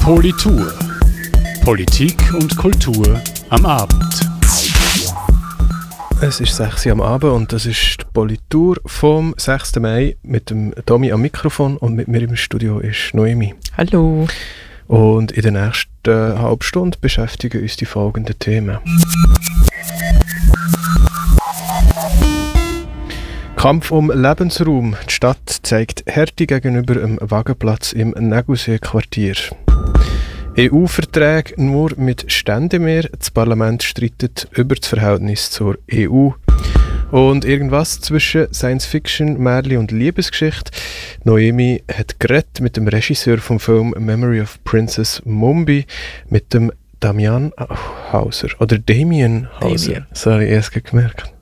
Politur. Politik und Kultur am Abend. Es ist 6 Uhr am Abend und das ist die Politur vom 6. Mai mit dem Tommy am Mikrofon und mit mir im Studio ist Noemi. Hallo. Und in der nächsten halben Stunde beschäftigen uns die folgenden Themen. Kampf um Lebensraum. Die Stadt zeigt Härte gegenüber dem Wagenplatz im Nägusee-Quartier. EU-Verträge nur mit Ständemehr. Das Parlament streitet über das Verhältnis zur EU. Und irgendwas zwischen Science-Fiction, Märchen und Liebesgeschichte. Noemi hat geredet mit dem Regisseur vom Film Memory of Princess Mumbai, mit dem Damien Hauser. Oder Damien Hauser. Damien. Das habe ich erst gemerkt.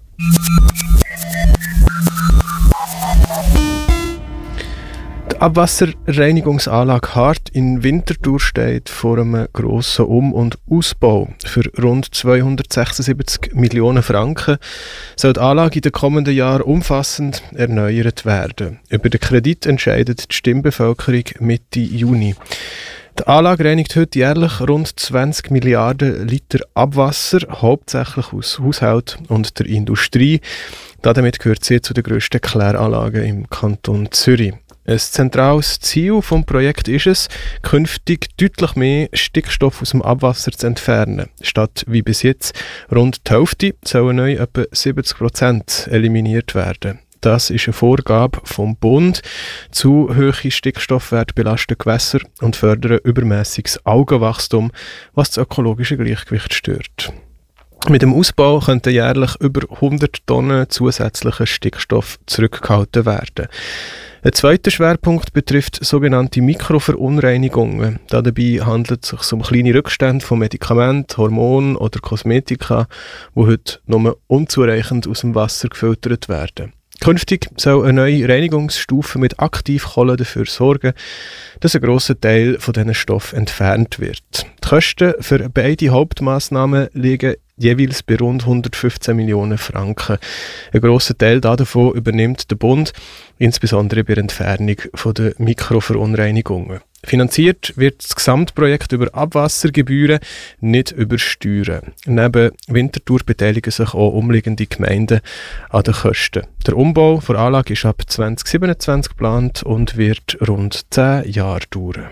Die Abwasserreinigungsanlage Hart in Winterthur steht vor einem grossen Um- und Ausbau. Für rund 276 Millionen Franken soll die Anlage in den kommenden Jahren umfassend erneuert werden. Über den Kredit entscheidet die Stimmbevölkerung Mitte Juni. Die Anlage reinigt heute jährlich rund 20 Milliarden Liter Abwasser, hauptsächlich aus Haushalt und der Industrie. Damit gehört sie zu den grössten Kläranlagen im Kanton Zürich. Ein zentrales Ziel des Projekts ist es, künftig deutlich mehr Stickstoff aus dem Abwasser zu entfernen. Statt wie bis jetzt rund die Hälfte sollen neu etwa 70% eliminiert werden. Das ist eine Vorgabe vom Bund. Zu hohe Stickstoffwerte belasten Gewässer und fördern übermäßiges Algenwachstum, was das ökologische Gleichgewicht stört. Mit dem Ausbau könnten jährlich über 100 Tonnen zusätzlichen Stickstoff zurückgehalten werden. Ein zweiter Schwerpunkt betrifft sogenannte Mikroverunreinigungen. Dabei handelt es sich um kleine Rückstände von Medikamenten, Hormonen oder Kosmetika, die heute nur unzureichend aus dem Wasser gefiltert werden. Künftig soll eine neue Reinigungsstufe mit Aktivkohle dafür sorgen, dass ein grosser Teil von diesen Stoffen entfernt wird. Die Kosten für beide Hauptmaßnahmen liegen jeweils bei rund 115 Millionen Franken. Ein grosser Teil davon übernimmt der Bund, insbesondere bei der Entfernung der Mikroverunreinigungen. Finanziert wird das Gesamtprojekt über Abwassergebühren, nicht über Steuern. Neben Winterthur beteiligen sich auch umliegende Gemeinden an den Kosten. Der Umbau der Anlage ist ab 2027 geplant und wird rund 10 Jahre dauern.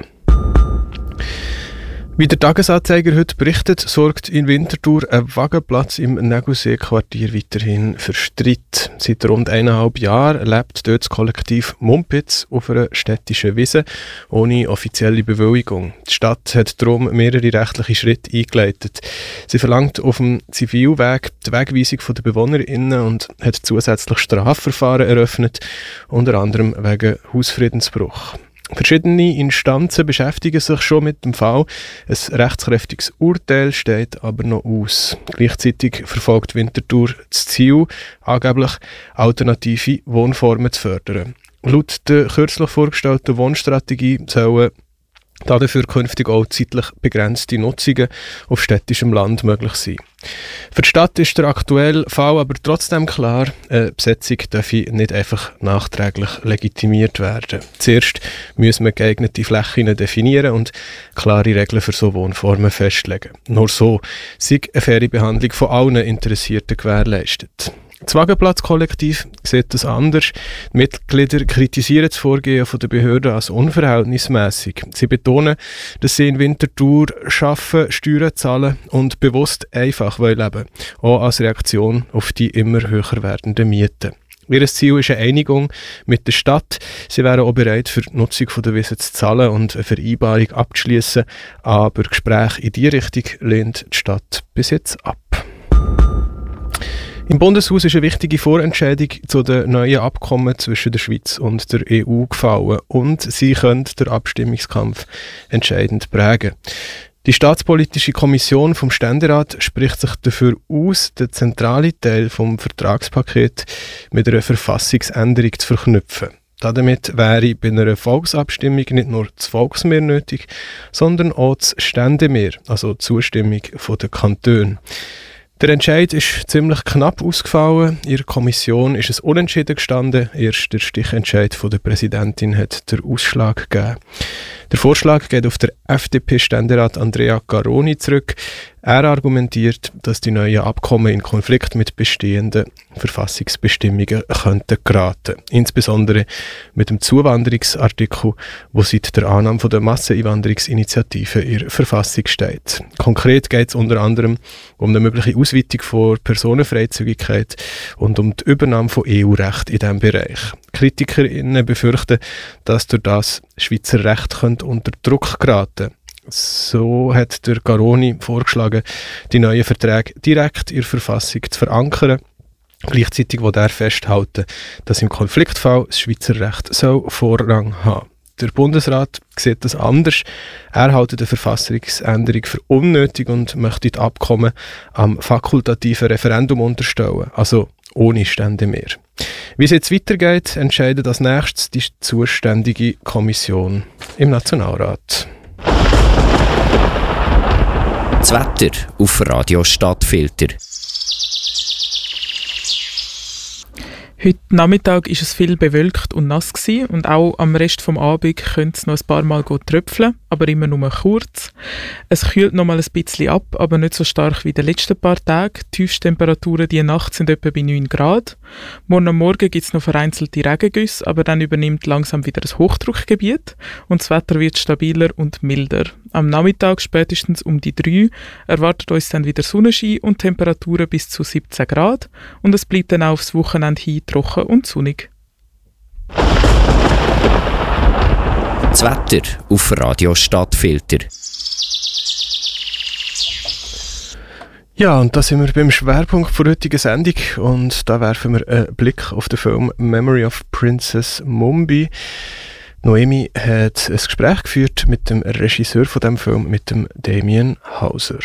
Wie der Tagesanzeiger heute berichtet, sorgt in Winterthur ein Wagenplatz im Nägusee-Quartier weiterhin für Streit. Seit rund 1,5 Jahren lebt dort das Kollektiv Mumpitz auf einer städtischen Wiese ohne offizielle Bewilligung. Die Stadt hat darum mehrere rechtliche Schritte eingeleitet. Sie verlangt auf dem Zivilweg die Wegweisung der BewohnerInnen und hat zusätzlich Strafverfahren eröffnet, unter anderem wegen Hausfriedensbruch. Verschiedene Instanzen beschäftigen sich schon mit dem Fall. Ein rechtskräftiges Urteil steht aber noch aus. Gleichzeitig verfolgt Winterthur das Ziel, angeblich alternative Wohnformen zu fördern. Laut der kürzlich vorgestellten Wohnstrategie sollen dafür künftig auch zeitlich begrenzte Nutzungen auf städtischem Land möglich sein. Für die Stadt ist der aktuelle Fall aber trotzdem klar, eine Besetzung darf nicht einfach nachträglich legitimiert werden. Zuerst müssen wir geeignete Flächen definieren und klare Regeln für so Wohnformen festlegen. Nur so sei eine faire Behandlung von allen Interessierten gewährleistet. Das Wagenplatz-Kollektiv sieht das anders. Die Mitglieder kritisieren das Vorgehen der Behörden als unverhältnismäßig. Sie betonen, dass sie in Winterthur arbeiten, Steuern zahlen und bewusst einfach leben wollen, auch als Reaktion auf die immer höher werdenden Mieten. Ihr Ziel ist eine Einigung mit der Stadt. Sie wären auch bereit, für die Nutzung der Wiese zu zahlen und eine Vereinbarung abzuschließen, aber Gespräche in diese Richtung lehnt die Stadt bis jetzt ab. Im Bundeshaus ist eine wichtige Vorentscheidung zu den neuen Abkommen zwischen der Schweiz und der EU gefallen und sie können den Abstimmungskampf entscheidend prägen. Die Staatspolitische Kommission vom Ständerat spricht sich dafür aus, den zentralen Teil vom Vertragspaket mit einer Verfassungsänderung zu verknüpfen. Damit wäre bei einer Volksabstimmung nicht nur das Volksmehr nötig, sondern auch das Ständemehr, also die Zustimmung der Kantone. Der Entscheid ist ziemlich knapp ausgefallen. In der Kommission ist es unentschieden gestanden. Erst der Stichentscheid von der Präsidentin hat den Ausschlag gegeben. Der Vorschlag geht auf den FDP-Ständerat Andrea Garoni zurück. Er argumentiert, dass die neuen Abkommen in Konflikt mit bestehenden Verfassungsbestimmungen könnten geraten. Insbesondere mit dem Zuwanderungsartikel, wo seit der Annahme der Masseneinwanderungsinitiative in der Verfassung steht. Konkret geht es unter anderem um eine mögliche Ausweitung von Personenfreizügigkeit und um die Übernahme von EU-Recht in diesem Bereich. KritikerInnen befürchten, dass durch das Schweizer Recht unter Druck geraten. So hat der Garoni vorgeschlagen, die neuen Verträge direkt in der Verfassung zu verankern. Gleichzeitig will er festhalten, dass im Konfliktfall das Schweizer Recht Vorrang haben. Der Bundesrat sieht das anders. Er hält eine Verfassungsänderung für unnötig und möchte die Abkommen am fakultativen Referendum unterstellen, also ohne Stände mehr. Wie es jetzt weitergeht, entscheidet als nächstes die zuständige Kommission im Nationalrat. Das Wetter auf Radio Stadtfilter. Heute Nachmittag war es viel bewölkt und nass gewesen, und auch am Rest des Abends könnte es noch ein paar Mal tröpfeln, aber immer nur kurz. Es kühlt noch mal ein bisschen ab, aber nicht so stark wie in den letzten paar Tagen. Die Tiefstemperaturen diese Nacht sind etwa bei 9 Grad. Morgen am Morgen gibt es noch vereinzelte Regengüsse, aber dann übernimmt langsam wieder ein Hochdruckgebiet und das Wetter wird stabiler und milder. Am Nachmittag, spätestens um die 3, erwartet uns dann wieder Sonnenschein und Temperaturen bis zu 17 Grad und es bleibt dann auch aufs Wochenende hin trocken und sonnig. Das Wetter auf Radio Stadtfilter. Ja, und da sind wir beim Schwerpunkt der heutigen Sendung und da werfen wir einen Blick auf den Film Memory of Princess Mumbai. Noemi hat ein Gespräch geführt mit dem Regisseur von diesem Film, mit dem Damien Hauser.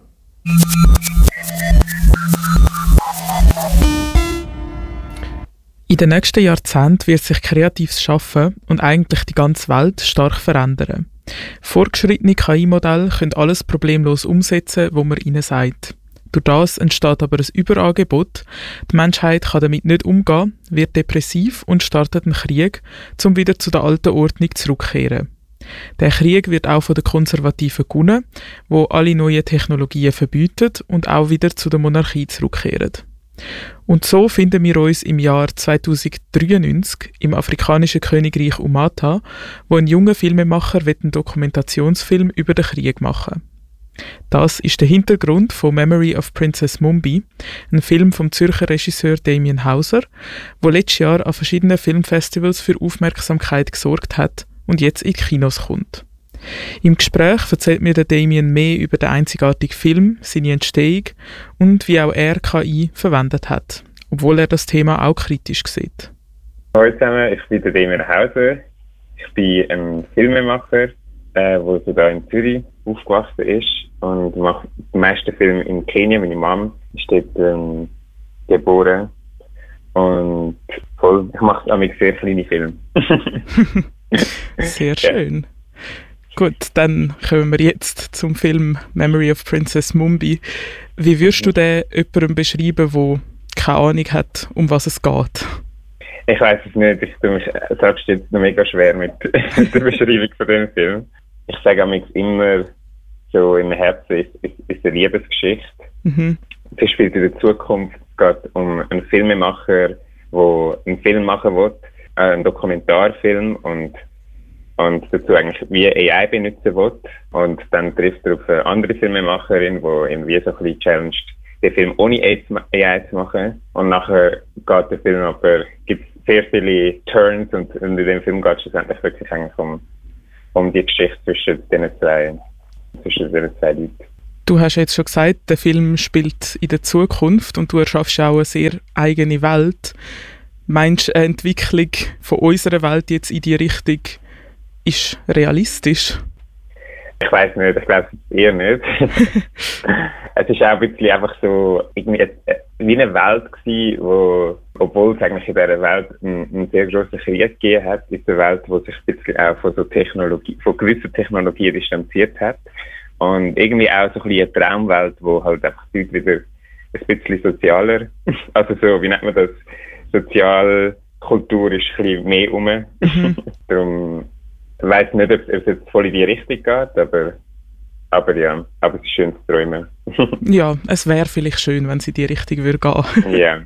In den nächsten Jahrzehnten wird sich kreatives Schaffen und eigentlich die ganze Welt stark verändern. Fortgeschrittene KI-Modelle können alles problemlos umsetzen, was man ihnen sagt. Durch das entsteht aber ein Überangebot. Die Menschheit kann damit nicht umgehen, wird depressiv und startet einen Krieg, um wieder zu der alten Ordnung zurückzukehren. Der Krieg wird auch von den Konservativen gewonnen, die alle neuen Technologien verbieten und auch wieder zu der Monarchie zurückkehren. Und so finden wir uns im Jahr 2093 im afrikanischen Königreich Umata, wo ein junger Filmemacher einen Dokumentationsfilm über den Krieg machen. Das ist der Hintergrund von Memory of Princess Mumbai, ein Film vom Zürcher Regisseur Damien Hauser, der letztes Jahr an verschiedenen Filmfestivals für Aufmerksamkeit gesorgt hat und jetzt in die Kinos kommt. Im Gespräch erzählt mir der Damien mehr über den einzigartigen Film, seine Entstehung und wie auch er KI verwendet hat, obwohl er das Thema auch kritisch sieht. Hallo zusammen, ich bin der Damien Hauser. Ich bin ein Filmemacher, der sogar in Zürich aufgewachsen ist und mache die meisten Filme in Kenia. Meine Mom ist dort geboren und ich mache damit sehr kleine Filme. Sehr schön. Ja. Gut, dann kommen wir jetzt zum Film Memory of Princess Mumbai. Wie würdest du den jemandem beschreiben, der keine Ahnung hat, um was es geht? Ich weiss es nicht. Ich tue mich selbst jetzt noch mega schwer mit der Beschreibung von dem Film. Ich sage immer, so im Herzen ist eine Liebesgeschichte. Mhm. Es spielt in der Zukunft. Es geht um einen Filmemacher, der einen Film machen will, einen Dokumentarfilm und dazu eigentlich wie AI benutzen will. Und dann trifft er auf eine andere Filmemacherin, die ihn wie so ein bisschen challenged, den Film ohne AI zu machen. Und nachher geht der Film aber, gibt es sehr viele Turns und in dem Film geht es schlussendlich wirklich eigentlich um die Geschichte zwischen diesen zwei Leuten. Du hast jetzt schon gesagt, der Film spielt in der Zukunft und du erschaffst auch eine sehr eigene Welt. Meinst du, eine Entwicklung von unserer Welt jetzt in die Richtung ist realistisch? Ich weiss nicht, ich glaube es eher nicht. Es ist auch ein bisschen einfach so irgendwie wie eine Welt gewesen, wo, obwohl es eigentlich in dieser Welt einen sehr grossen Krieg gegeben hat, ist eine Welt, die sich ein bisschen auch von gewissen Technologien distanziert hat. Und irgendwie auch so ein bisschen eine Traumwelt, wo halt einfach die Leute ein bisschen sozialer. Also so, wie nennt man das? Sozialkultur ist ein bisschen mehr rum. Darum weiss nicht, ob es jetzt voll in die Richtung geht, aber ja, aber es ist schön zu träumen. Ja, es wäre vielleicht schön, wenn es in die Richtung würde gehen. Ja.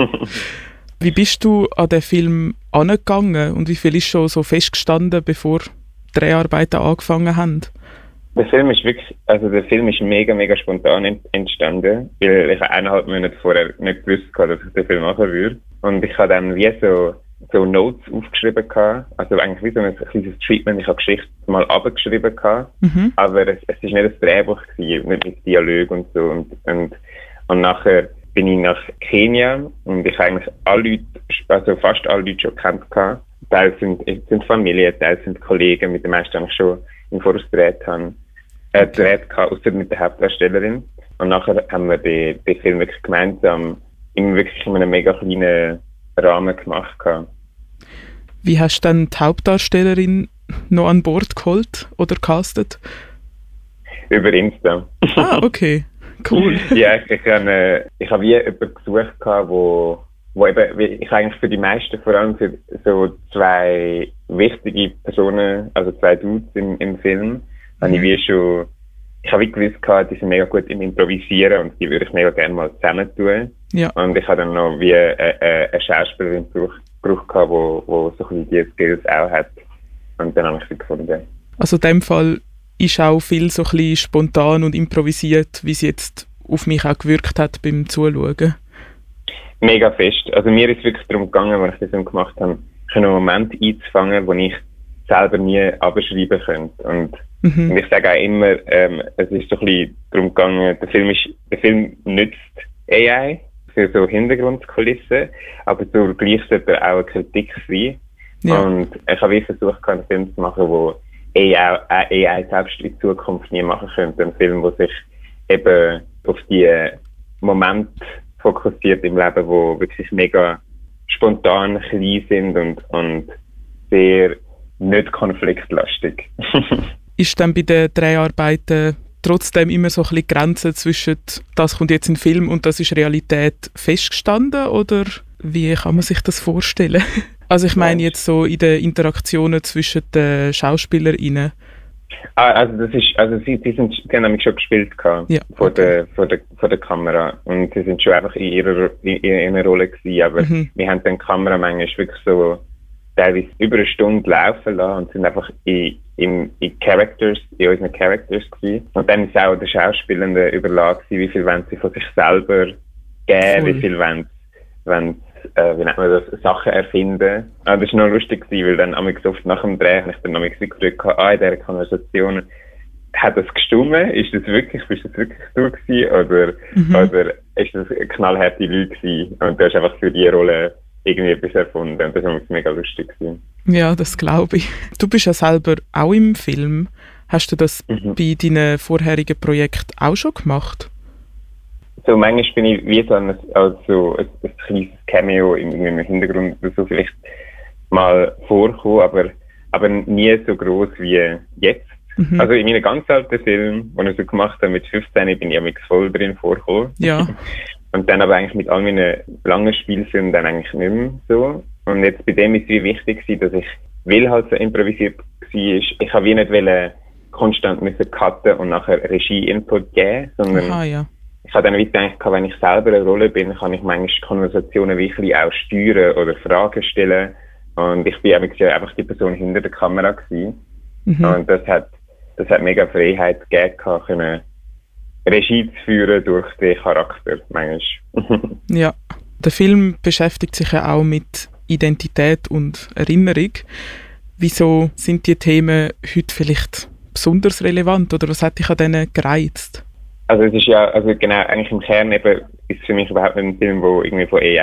Wie bist du an den Film angegangen und wie viel ist schon so festgestanden, bevor die Dreharbeiten angefangen haben? Der Film ist mega, mega spontan entstanden, weil ich 1,5 Monate vorher nicht gewusst habe, dass ich den Film machen würde. Und ich habe dann wie so Notes aufgeschrieben gehabt, also eigentlich wie so ein kleines Treatment, ich habe Geschichte mal abgeschrieben gehabt, aber es ist nicht ein Drehbuch gewesen, nicht mit Dialog und so und nachher bin ich nach Kenia und ich habe eigentlich alle Leute, also fast alle Leute schon kennt gehabt. Teils sind Familien, teils sind Kollegen, mit den meisten habe ich schon im Voraus gedreht gehabt, ausser mit der Hauptdarstellerin. Und nachher haben wir den Film wirklich gemeinsam in einem mega kleinen Rahmen gemacht gehabt. Wie hast du dann die Hauptdarstellerin noch an Bord geholt oder castet? Über Insta. Ah, okay. Cool. Ja, ich habe wie jemanden gesucht gehabt, wo eben, ich eigentlich für die meisten, vor allem für so 2 wichtige Personen, also 2 Dudes im Film, habe ich habe wie gewusst gehabt, die sind mega gut im Improvisieren und die würde ich mega gerne mal zusammen tun. Ja. Und ich habe dann noch wie eine Schauspielerin gebraucht gehabt, wo so ein bisschen die Skills auch hat. Und dann habe ich sie gefunden. Also in dem Fall ist auch viel so ein bisschen spontan und improvisiert, wie es jetzt auf mich auch gewirkt hat beim Zuschauen. Mega fest. Also mir ist es wirklich darum gegangen, als ich das gemacht habe, einen Moment einzufangen, wo ich selber nie abschreiben könnte. Und ich sage auch immer, es ist so ein bisschen darum gegangen, der Film nützt AI für so Hintergrundkulissen, aber so gleich sollte er auch eine Kritik sein. Ja. Und ich habe versucht, einen Film zu machen, wo AI selbst in Zukunft nie machen könnte. Ein Film, der sich eben auf die Momente fokussiert im Leben, wo wirklich mega spontan klein sind und sehr nicht konfliktlastig. Ist dann bei den Dreharbeiten trotzdem immer so ein bisschen die Grenze zwischen das kommt jetzt in den Film und das ist Realität festgestanden oder wie kann man sich das vorstellen? Also ich meine jetzt so in den Interaktionen zwischen den SchauspielerInnen. Also sie haben nämlich schon gespielt vor der Kamera und sie sind schon einfach in ihrer Rolle gewesen, aber wir haben dann die Kamera manchmal wirklich so teilweise über eine Stunde laufen lassen und sind einfach in unseren Characters gewesen. Und dann ist auch der Schauspielende überlegt, wie viel wollen sie von sich selber geben, wie viel wollen wie nennt man das, Sachen erfinden. Das war noch lustig, weil dann oft nach dem Dreh habe ich dann gefragt, in dieser Konversation, hat das gestimmt? Bist das wirklich du gewesen? Oder ist das eine knallharte Lüge gewesen? Und du hast einfach für die Rolle irgendwie etwas erfunden. Und das war mega lustig gewesen. Ja, das glaube ich. Du bist ja selber auch im Film. Hast du das bei deinen vorherigen Projekten auch schon gemacht? So, manchmal bin ich wie so ein kleines Cameo im Hintergrund oder so vielleicht mal vorgekommen, aber nie so gross wie jetzt. Also in meinen ganz alten Filmen, die ich so gemacht habe, mit 15, bin ich voll drin vorgekommen. Ja. Und dann aber eigentlich mit all meinen langen Spielfilmen dann eigentlich nicht mehr so. Und jetzt bei dem ist es wie wichtig gewesen, dass ich, weil halt so improvisiert war, ich habe wie nicht konstant cutten und nachher Regie-Input geben, sondern ich habe dann wie gedacht, wenn ich selber eine Rolle bin, kann ich manchmal Konversationen wirklich auch steuern oder Fragen stellen. Und ich bin einfach die Person hinter der Kamera gewesen. Und das hat mega Freiheit gegeben, können Regie zu führen durch den Charakter manchmal. Ja, der Film beschäftigt sich ja auch mit Identität und Erinnerung. Wieso sind die Themen heute vielleicht besonders relevant oder was hat dich an denen gereizt? Also es ist ja, genau, eigentlich im Kern eben ist für mich überhaupt nicht ein Film, der irgendwie von AI